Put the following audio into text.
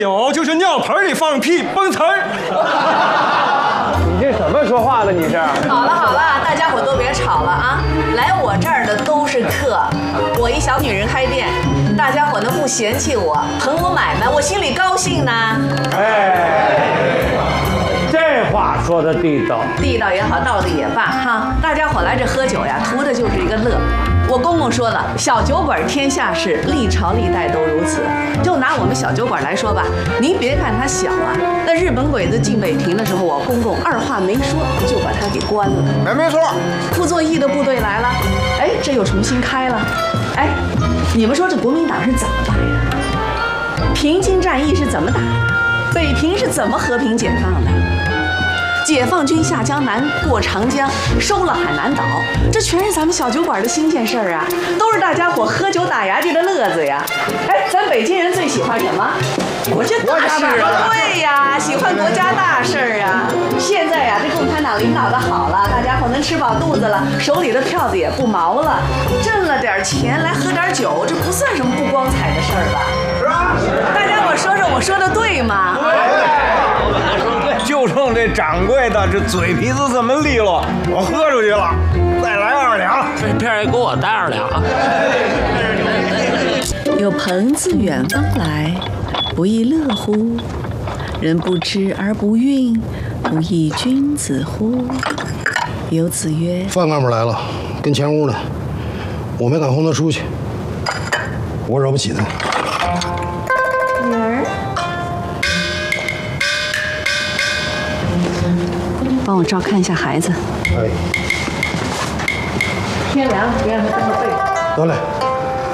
有就是尿盆里放屁崩词儿。 你这怎么说话的？你这？ 好了好了，大家伙都别吵了啊！来我这儿的都是客，我一小女人开店，大家伙能不嫌弃我，捧我买卖，我心里高兴呢。 哎，这话说的地道， 地道也好，道理也罢哈，大家伙来这喝酒呀，图的就是一个乐。我公公说了，小酒馆天下事，历朝历代都如此。就拿我们小酒馆来说吧，您别看它小啊，那日本鬼子进北平的时候，我公公二话没说就把它给关了。 没错。 傅作义的部队来了，哎，这又重新开了。哎，你们说这国民党是怎么败的？平津战役是怎么打的？北平是怎么和平解放的？解放军下江南，过长江，收了海南岛，这全是咱们小酒馆的新鲜事儿啊，都是大家伙喝酒打牙祭的乐子呀。哎，咱北京人最喜欢什么？国家大事啊！对呀，喜欢国家大事儿啊。现在呀，这共产党领导的好了，大家伙能吃饱肚子了，手里的票子也不毛了，挣了点钱来喝点酒，这不算什么不光彩的事儿吧？是啊。大家伙说说，我说的对吗？ 就冲这掌柜的这嘴皮子这么利落，我喝出去了，再来2两。 这片儿也给我带2两。 有朋自远方来，不亦乐乎？人不知而不愠，不亦君子乎？有子曰： 范干部来了，跟前屋呢，我没敢轰他出去，我惹不起他。 女儿，帮我照看一下孩子。 哎， 天凉了，别让他沾着被子。 得嘞。